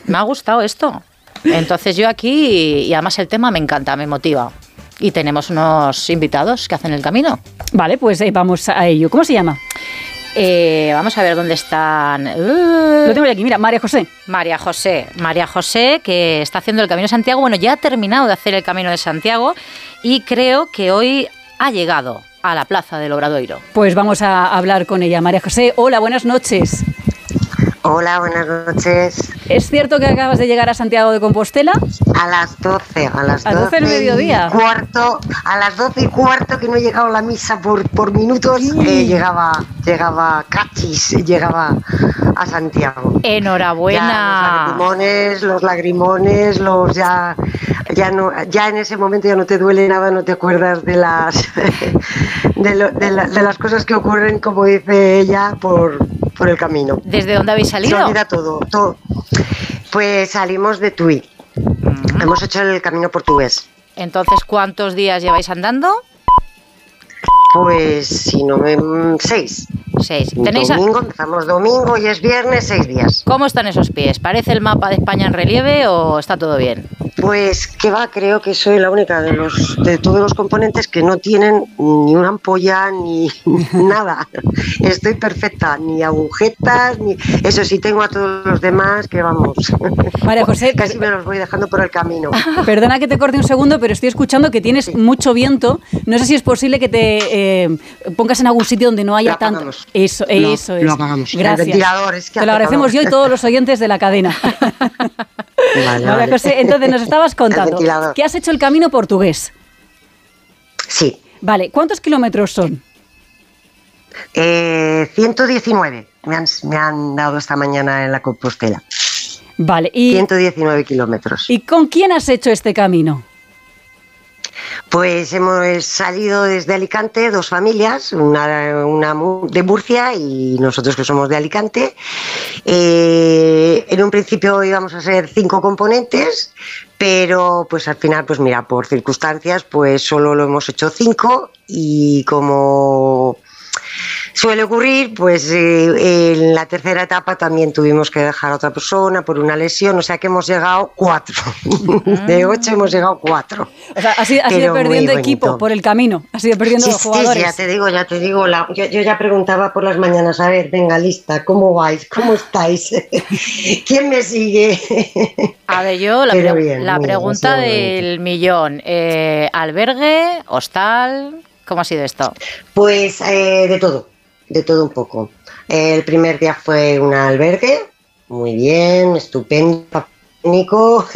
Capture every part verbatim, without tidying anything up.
me ha gustado esto. Entonces yo aquí, y además el tema me encanta, me motiva. Y tenemos unos invitados que hacen el camino. Vale, pues eh, vamos a ello. ¿Cómo se llama? Eh, vamos a ver dónde están. Uh, Lo tengo yo aquí, mira, María José. María José. María José, que está haciendo el Camino de Santiago. Bueno, ya ha terminado de hacer el Camino de Santiago y creo que hoy ha llegado a la Plaza del Obradoiro. Pues vamos a hablar con ella. María José, hola, buenas noches. Hola, buenas noches. ¿Es cierto que acabas de llegar a Santiago de Compostela? A las doce, a las ¿A las doce del mediodía? Y cuarto, a las doce y cuarto, que no he llegado a la misa por, por minutos, eh, llegaba, llegaba cachis, llegaba a Santiago. Enhorabuena. Ya los lagrimones, los lagrimones, los ya, ya no, ya en ese momento ya no te duele nada, no te acuerdas de las, de, lo, de, la, de las cosas que ocurren, como dice ella, por, por el camino. ¿Desde dónde habéis salido? Se olvida todo, todo. Pues salimos de Tui. Mm. Hemos hecho el camino portugués. Entonces, ¿cuántos días lleváis andando? Pues, si no me... Seis. Seis. ¿Tenéis domingo, a... empezamos domingo y es viernes, seis días. ¿Cómo están esos pies? ¿Parece el mapa de España en relieve o está todo bien? Pues que va, creo que soy la única de los de todos los componentes que no tienen ni una ampolla ni nada. Estoy perfecta, ni agujetas, ni eso sí, tengo a todos los demás que vamos. María José, casi me los voy dejando por el camino. Perdona que te corte un segundo, pero estoy escuchando que tienes sí. mucho viento. No sé si es posible que te eh, pongas en algún sitio donde no haya tanto. Eso, lo, eso es. Lo apagamos. Gracias. Es que te lo agradecemos calor. Yo y todos los oyentes de la cadena. Vale, María José, vale. Entonces nos estabas contando que has hecho el camino portugués. Sí. Vale, ¿cuántos kilómetros son? Eh, ciento diecinueve me han, me han dado esta mañana en la Compostela. Vale, y... ciento diecinueve kilómetros. ¿Y con quién has hecho este camino? Pues hemos salido desde Alicante, dos familias, una, una de Murcia y nosotros que somos de Alicante. Eh, en un principio íbamos a ser cinco componentes, pero pues al final, pues mira, por circunstancias, pues solo lo hemos hecho cinco y como suele ocurrir, pues eh, en la tercera etapa también tuvimos que dejar a otra persona por una lesión, o sea que hemos llegado cuatro. De ocho hemos llegado cuatro. O sea, has, has ido perdiendo equipo por el camino, has ido perdiendo sí, los jugadores. Sí, ya te digo, ya te digo, la, yo, yo ya preguntaba por las mañanas, a ver, venga, lista, ¿cómo vais? ¿Cómo estáis? ¿Quién me sigue? A ver, yo la, pre bien, la pregunta bien, del millón, eh, ¿albergue, hostal? ¿Cómo ha sido esto? Pues eh, de todo. De todo un poco. El primer día fue un albergue, muy bien, estupendo, técnico,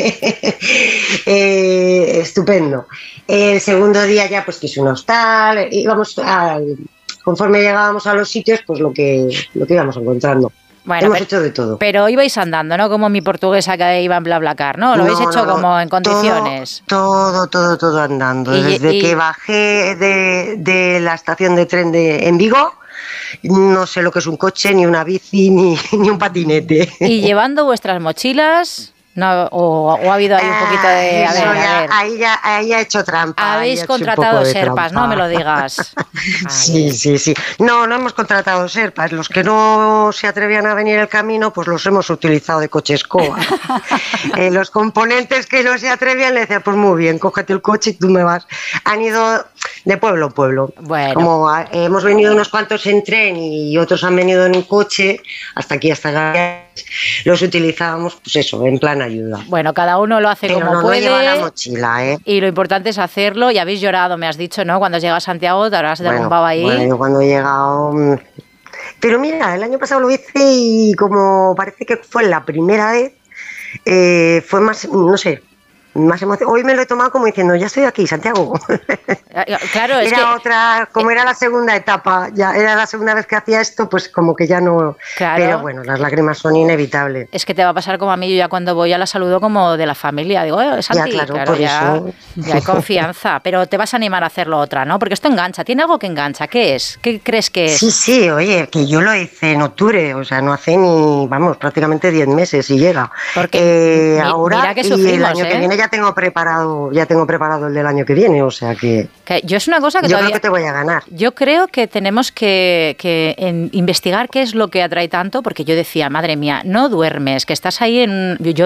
eh, estupendo. El segundo día ya pues que es un hostal, íbamos a, conforme llegábamos a los sitios, pues lo que, lo que íbamos encontrando. Bueno, hemos pero, hecho de todo. Pero ibais andando, ¿no? Como mi portuguesa que iba en BlaBlaCar, ¿no? Lo no, habéis hecho no, como en condiciones. Todo, todo, todo, todo andando. Y, Desde y, que bajé de, de la estación de tren de, en Vigo, no sé lo que es un coche, ni una bici, ni, ni un patinete. ¿Y llevando vuestras mochilas? No, o, o ha habido ahí un poquito de... A ver, ya, a ver. Ahí, ya, ahí ha hecho trampa. Habéis contratado serpas, no me lo digas. Sí, sí, sí. No, no hemos contratado serpas. Los que no se atrevían a venir el camino, pues los hemos utilizado de coche escoba. eh, los componentes que no se atrevían le decían, pues muy bien, cógete el coche y tú me vas. Han ido de pueblo a pueblo. Bueno. Como eh, hemos venido unos cuantos en tren y otros han venido en un coche, hasta aquí, hasta Gales, los utilizábamos, pues eso, en plan ayuda. Bueno, cada uno lo hace Pero como no, puede. No lleva la mochila, ¿eh? Y lo importante es hacerlo. Y habéis llorado, me has dicho, ¿no? Cuando llegas a Santiago te habrás bueno, derrumbado ahí. Bueno, yo cuando he llegado... Pero mira, el año pasado lo hice y como parece que fue la primera vez, eh, fue más, no sé... Más emoción. Hoy me lo he tomado como diciendo, ya estoy aquí, Santiago. Claro, es era que, otra, como era la segunda etapa, ya era la segunda vez que hacía esto, pues como que ya no. Claro. Pero bueno, las lágrimas son inevitables. Es que te va a pasar como a mí, yo ya cuando voy ya la saludo como de la familia, digo, eh, Santi, ya, claro, claro, por ya, eso. ya hay confianza, pero te vas a animar a hacerlo otra, ¿no? Porque esto engancha, tiene algo que engancha, ¿qué es? ¿Qué crees que es? Sí, sí, oye, que yo lo hice en octubre, o sea, no hace ni, vamos, prácticamente diez meses y llega. Porque eh, mi, ahora mira que y sufrimos, el año ¿eh? que viene ya tengo preparado, ya tengo preparado el del año que viene, o sea que, que yo es una cosa que yo todavía, creo que te voy a ganar. Yo creo que tenemos que, que en investigar qué es lo que atrae tanto, porque yo decía, madre mía, no duermes, que estás ahí en, yo